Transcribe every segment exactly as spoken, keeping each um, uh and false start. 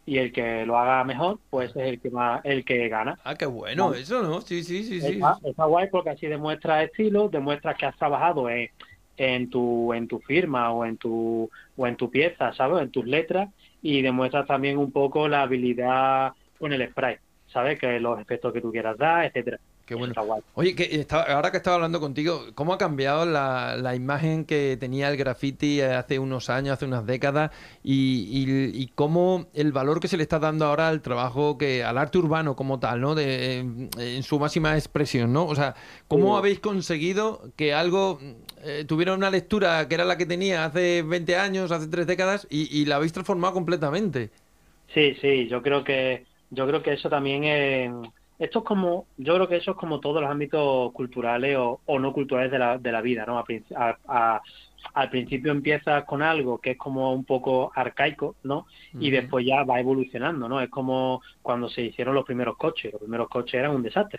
y el que lo haga mejor, pues es el que más, el que gana. Ah, qué bueno ¿Vale? eso, ¿no? Sí, sí, sí, Está, sí. está guay porque así demuestras estilo, demuestras que has trabajado en, en tu, en tu firma o en tu, o en tu pieza, ¿sabes? En tus letras, y demuestras también un poco la habilidad con el spray, ¿sabes? Que los efectos que tú quieras dar, etcétera. Qué Eso bueno. está guay. Oye, que estaba- ahora que estaba hablando contigo, ¿cómo ha cambiado la, la imagen que tenía el graffiti hace unos años, hace unas décadas, y, y- y cómo el valor que se le está dando ahora al trabajo, que al arte urbano como tal, ¿no? De, en, en su máxima expresión, ¿no? O sea, ¿cómo Sí, habéis conseguido que algo eh, tuviera una lectura que era la que tenía hace veinte años, hace tres décadas, y, y la habéis transformado completamente? sí, sí, yo creo que, yo creo que eso también es, esto es como, yo creo que eso es como todos los ámbitos culturales o, o no culturales de la, de la vida, ¿no? A prin- a- a- al principio empiezas con algo que es como un poco arcaico, ¿no? Y Ujú. después ya va evolucionando, ¿no? Es como cuando se hicieron los primeros coches, los primeros coches eran un desastre.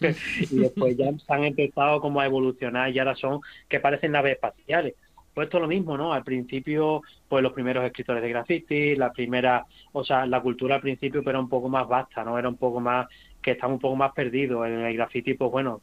Y después ya se han empezado como a evolucionar y ahora son que parecen naves espaciales. Pues esto es lo mismo, ¿no? Al principio, pues los primeros escritores de graffiti, la primera, o sea, la cultura al principio pero era un poco más vasta, ¿no? Era un poco más, que estaba un poco más perdido. En el graffiti, pues bueno,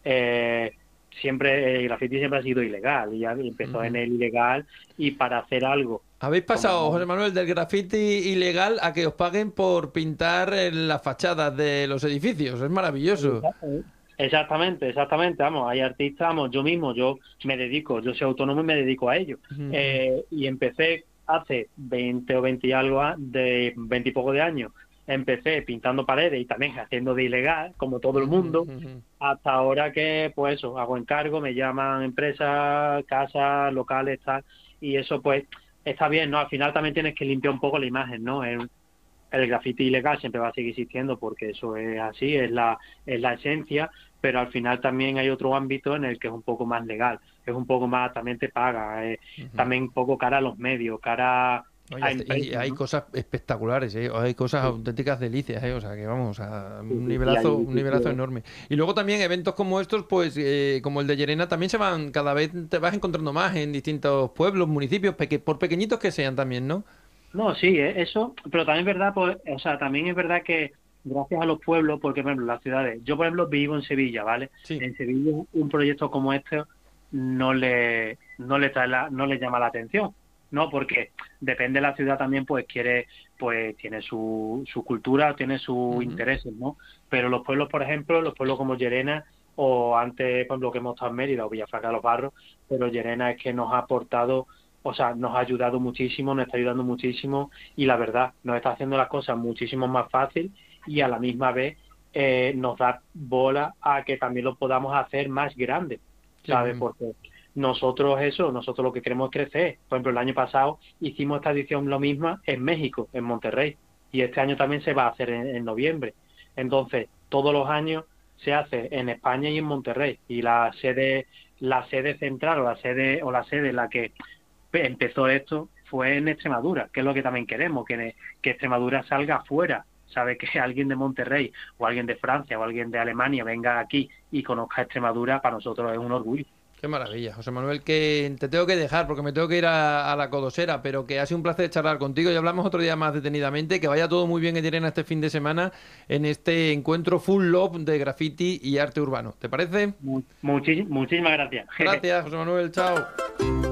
eh, siempre, el graffiti siempre ha sido ilegal, y ya empezó en Ujú. el ilegal, y para hacer algo Habéis como pasado, José Manuel, del grafiti ilegal a que os paguen por pintar en las fachadas de los edificios. Es maravilloso. exactamente, exactamente, vamos, hay artistas, vamos, yo mismo, yo me dedico, yo soy autónomo y me dedico a ello. Ujú, Eh, y empecé hace veinte o veinte y algo, a- de veinte y poco de años, empecé pintando paredes y también haciendo de ilegal, como todo el ujú, mundo, ujú. hasta ahora que, pues eso, hago encargo, me llaman empresas, casas, locales, tal, y eso pues está bien, ¿no? Al final también tienes que limpiar un poco la imagen, ¿no? El, el grafiti ilegal siempre va a seguir existiendo porque eso es así, es la, es la esencia, pero al final también hay otro ámbito en el que es un poco más legal, es un poco más, también te paga, eh, Ujú. también un poco cara a los medios, cara Oye, a hasta- y empresas, hay ¿no? cosas espectaculares, ¿eh? Hay cosas Sí, auténticas delicias, ¿eh? O sea, que vamos, a sí, un sí, sí, nivelazo, hay un nivelazo sitios. enorme. Y luego también eventos como estos, pues eh, como el de Llerena, también se van, cada vez te vas encontrando más en distintos pueblos, municipios, peque- por pequeñitos que sean también, ¿no? No, sí, eh, eso, pero también es verdad, pues, o sea, también es verdad que gracias a los pueblos, porque por ejemplo las ciudades, yo por ejemplo vivo en Sevilla, ¿vale? Sí. En Sevilla un proyecto como este no le, no le trae la, no le llama la atención, ¿no? Porque depende de la ciudad también, pues quiere, pues tiene su, su cultura, tiene sus Ujú. intereses, ¿no? Pero los pueblos, por ejemplo, los pueblos como Llerena, o antes, por ejemplo, que hemos estado en Mérida o Villafranca de los Barros, pero Llerena es que nos ha aportado, o sea, nos ha ayudado muchísimo, nos está ayudando muchísimo, y la verdad, nos está haciendo las cosas muchísimo más fácil, y a la misma vez eh, nos da bola a que también lo podamos hacer más grande, Qué ¿sabes? bien. Porque nosotros eso, nosotros lo que queremos es crecer. Por ejemplo, el año pasado hicimos esta edición lo misma en México, en Monterrey, y este año también se va a hacer en, en noviembre. Entonces, todos los años se hace en España y en Monterrey, y la sede, la sede central o la sede o la sede en la que empezó esto fue en Extremadura, que es lo que también queremos, que, que Extremadura salga afuera, sabe que alguien de Monterrey o alguien de Francia o alguien de Alemania venga aquí y conozca Extremadura, para nosotros es un orgullo. Qué maravilla, José Manuel, que te tengo que dejar porque me tengo que ir a, a la Codosera, pero que ha sido un placer charlar contigo y hablamos otro día más detenidamente. Que vaya todo muy bien en Llerena este fin de semana en este encuentro full love de graffiti y arte urbano. ¿Te parece? Muchis- muchísimas gracias. Gracias, José Manuel, chao.